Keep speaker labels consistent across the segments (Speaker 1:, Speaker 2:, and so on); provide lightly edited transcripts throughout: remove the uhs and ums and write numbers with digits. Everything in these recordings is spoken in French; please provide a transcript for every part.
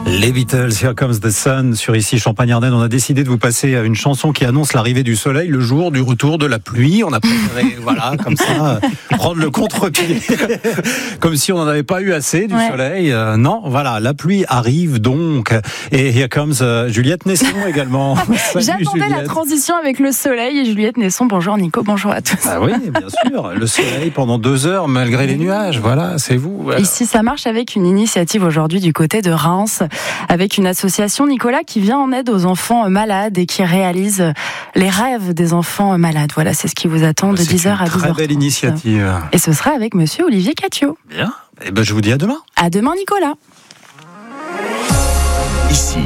Speaker 1: Les Beatles, Here Comes the Sun, sur ici Champagne-Ardenne. On a décidé de vous passer une chanson qui annonce l'arrivée du soleil le jour du retour de la pluie. On a préféré, voilà, comme ça, prendre le contre-pied. Comme si on n'en avait pas eu assez du soleil. Non, voilà, la pluie arrive donc. Et Here Comes Juliette Nesson également.
Speaker 2: J'attendais
Speaker 1: Juliette.
Speaker 2: la transition avec le soleil et Juliette Nesson. Bonjour Nico, bonjour à tous.
Speaker 1: Ah oui, bien sûr. Le soleil pendant 2 heures malgré les nuages. Voilà, c'est vous. Voilà.
Speaker 2: Ici, ça marche avec une initiative aujourd'hui du côté de Reims, avec une association, Nicolas, qui vient en aide aux enfants malades et qui réalise les rêves des enfants malades. Voilà, c'est ce qui vous attend de 10h à 12h.
Speaker 1: C'est une très belle initiative.
Speaker 2: Et ce sera avec monsieur Olivier Catio.
Speaker 1: Bien. Et ben, je vous dis à demain.
Speaker 2: À demain, Nicolas.
Speaker 3: Ici,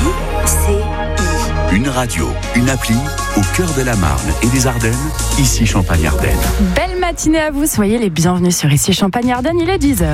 Speaker 3: une radio, une appli au cœur de la Marne et des Ardennes. Ici Champagne-Ardenne.
Speaker 2: Belle matinée à vous, soyez les bienvenus sur Ici Champagne-Ardenne, il est 10h.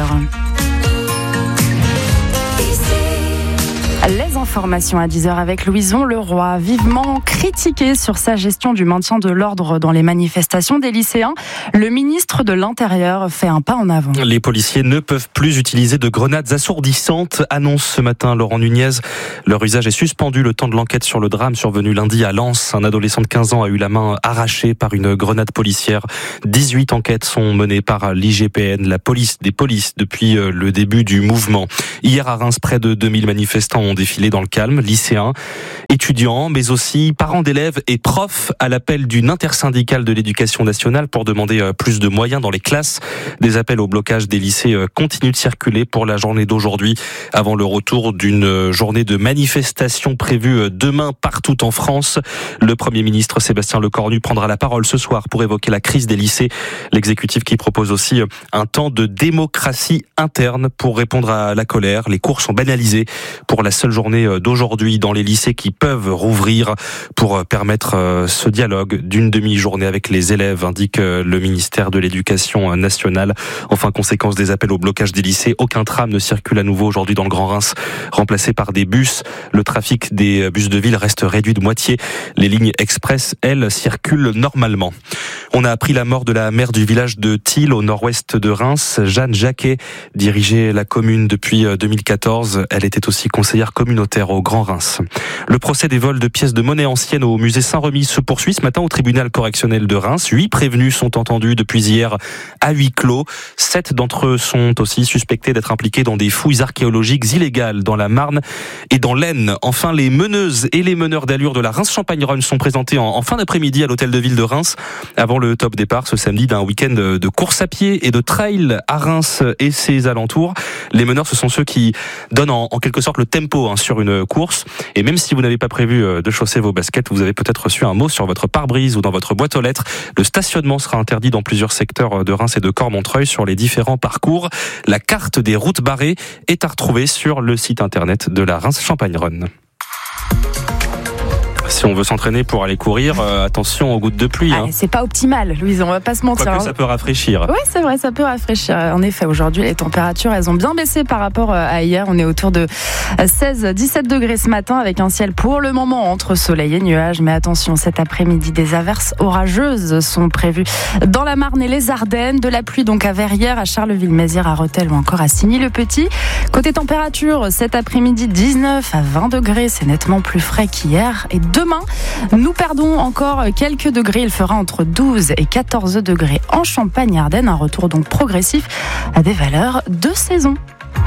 Speaker 2: Les informations à 10h avec Louison Leroy, vivement critiqué sur sa gestion du maintien de l'ordre dans les manifestations des lycéens. Le ministre de l'Intérieur fait un pas en avant.
Speaker 4: Les policiers ne peuvent plus utiliser de grenades assourdissantes, annonce ce matin Laurent Nunez. Leur usage est suspendu le temps de l'enquête sur le drame survenu lundi à Lens. Un adolescent de 15 ans a eu la main arrachée par une grenade policière. 18 enquêtes sont menées par l'IGPN, la police des polices, depuis le début du mouvement. Hier à Reims, près de 2000 manifestants ont défilé dans le calme, lycéens, étudiants, mais aussi parents d'élèves et profs à l'appel d'une intersyndicale de l'éducation nationale pour demander plus de moyens dans les classes. Des appels au blocage des lycées continuent de circuler pour la journée d'aujourd'hui, avant le retour d'une journée de manifestation prévue demain partout en France. Le Premier ministre Sébastien Lecornu prendra la parole ce soir pour évoquer la crise des lycées. L'exécutif qui propose aussi un temps de démocratie interne pour répondre à la colère. Les cours sont banalisés pour la seule journée d'aujourd'hui dans les lycées qui peuvent rouvrir pour permettre ce dialogue d'une demi-journée avec les élèves, indique le ministère de l'Éducation nationale. Enfin, conséquence des appels au blocage des lycées, aucun tram ne circule à nouveau aujourd'hui dans le Grand Reims, remplacé par des bus. Le trafic des bus de ville reste réduit de moitié. Les lignes express, elles, circulent normalement. On a appris la mort de la maire du village de Thil, au nord-ouest de Reims. Jeanne Jacquet dirigeait la commune depuis 2014. Elle était aussi conseillère communautaire au Grand Reims. Le procès des vols de pièces de monnaie anciennes au musée Saint-Remy se poursuit ce matin au tribunal correctionnel de Reims. 8 prévenus sont entendus depuis hier à huis clos. 7 d'entre eux sont aussi suspectés d'être impliqués dans des fouilles archéologiques illégales dans la Marne et dans l'Aisne. Enfin, les meneuses et les meneurs d'allure de la Reims-Champagne-Run sont présentés en fin d'après-midi à l'hôtel de ville de Reims avant le top départ ce samedi d'un week-end de course à pied et de trail à Reims et ses alentours. Les meneurs, ce sont ceux qui donnent en quelque sorte le tempo sur une course. Et même si vous n'avez pas prévu de chausser vos baskets, vous avez peut-être reçu un mot sur votre pare-brise ou dans votre boîte aux lettres. Le stationnement sera interdit dans plusieurs secteurs de Reims et de Cormontreuil sur les différents parcours. La carte des routes barrées est à retrouver sur le site internet de la Reims-Champagne-Run. Si on veut s'entraîner pour aller courir, attention aux gouttes de pluie.
Speaker 2: C'est pas optimal, Louise, on va pas se mentir.
Speaker 4: Quoique ça peut rafraîchir.
Speaker 2: Oui, c'est vrai, ça peut rafraîchir. En effet, aujourd'hui, les températures, elles ont bien baissé par rapport à hier. On est autour de 16-17 degrés ce matin avec un ciel pour le moment entre soleil et nuages. Mais attention, cet après-midi, des averses orageuses sont prévues dans la Marne et les Ardennes. De la pluie donc à Verrières, à Charleville-Mézières, à Rethel ou encore à Signy-le-Petit. Côté température, cet après-midi, 19 à 20 degrés. C'est nettement plus frais qu'hier. Et demain, nous perdons encore quelques degrés. Il fera entre 12 et 14 degrés en Champagne-Ardenne. Un retour donc progressif à des valeurs de saison.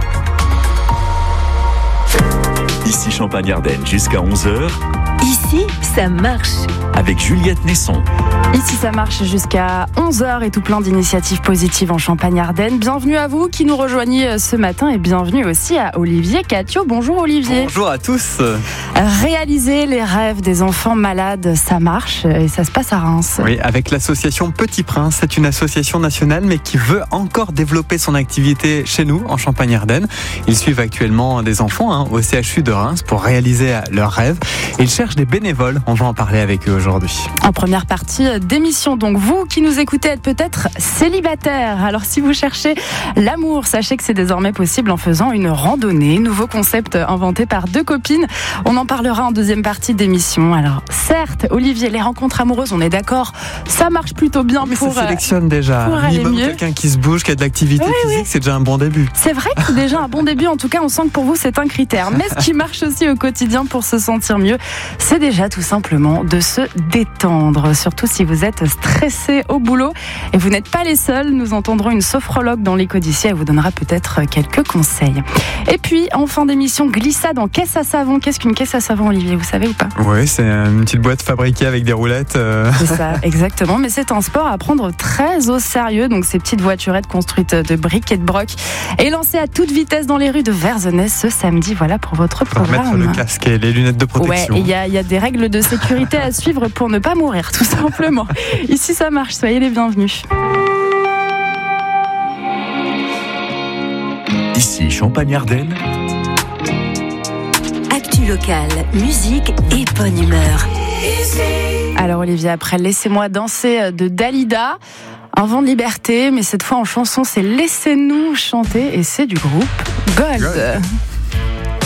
Speaker 3: Ici Champagne-Ardenne jusqu'à 11h.
Speaker 5: Ici, ça marche.
Speaker 3: Avec Juliette Nesson.
Speaker 2: Ici, ça marche jusqu'à 11h et tout plein d'initiatives positives en Champagne-Ardenne. Bienvenue à vous qui nous rejoignez ce matin et bienvenue aussi à Olivier Catio. Bonjour Olivier.
Speaker 6: Bonjour à tous.
Speaker 2: Réaliser les rêves des enfants malades, ça marche et ça se passe à Reims.
Speaker 6: Oui, avec l'association Petit Prince. C'est une association nationale mais qui veut encore développer son activité chez nous en Champagne-Ardenne. Ils suivent actuellement des enfants au CHU de Reims pour réaliser leurs rêves. Ils cherchent des bénévoles. On va en parler avec eux aujourd'hui. aujourd'hui.
Speaker 2: En première partie d'émission, donc vous qui nous écoutez êtes peut-être célibataire. Alors si vous cherchez l'amour, sachez que c'est désormais possible en faisant une randonnée. Nouveau concept inventé par deux copines. On en parlera en deuxième partie d'émission. Alors certes, Olivier, les rencontres amoureuses, on est d'accord, ça marche plutôt bien
Speaker 6: Mais
Speaker 2: pour...
Speaker 6: ça sélectionne déjà.
Speaker 2: pour aller
Speaker 6: Minimum
Speaker 2: mieux.
Speaker 6: quelqu'un qui se bouge, qui a de l'activité physique, c'est déjà un bon début.
Speaker 2: C'est vrai que c'est déjà un bon début, en tout cas on sent que pour vous c'est un critère. Mais ce qui marche aussi au quotidien pour se sentir mieux, c'est déjà tout simplement de se détendre. Surtout si vous êtes stressé au boulot et vous n'êtes pas les seuls. Nous entendrons une sophrologue dans l'écho d'ici, elle vous donnera peut-être quelques conseils. Et puis en fin d'émission, glissade en caisse à savon. Qu'est-ce qu'une caisse à savon, Olivier, vous savez ou pas?
Speaker 6: Oui, c'est une petite boîte fabriquée avec des roulettes.
Speaker 2: C'est ça, exactement. Mais c'est un sport à prendre très au sérieux. Donc ces petites voiturettes construites de briques et de broc et lancées à toute vitesse dans les rues de Verzenès ce samedi. Voilà pour votre
Speaker 6: Pour mettre
Speaker 2: programme.
Speaker 6: le casque et les lunettes de
Speaker 2: Ouais,
Speaker 6: protection.
Speaker 2: et il y a des règles de sécurité à suivre pour ne pas mourir, tout simplement. Ici, ça marche. Soyez les bienvenus.
Speaker 3: Ici Champagne-Ardenne.
Speaker 5: Actu locale, musique et bonne humeur.
Speaker 2: Alors, Olivier, après Laissez-moi danser de Dalida, un vent de liberté, mais cette fois en chanson, c'est Laissez-nous chanter et c'est du groupe Gold.